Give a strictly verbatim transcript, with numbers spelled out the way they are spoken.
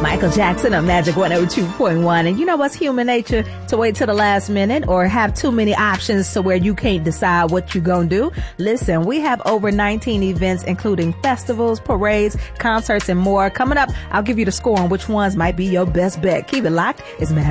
Michael Jackson on Magic one oh two point one. And you know what's human nature? To wait till the last minute or have too many options to where you can't decide what you're going to do. Listen, we have over nineteen events, including festivals, parades, concerts, and more. Coming up, I'll give you the score on which ones might be your best bet. Keep it locked. It's Magic.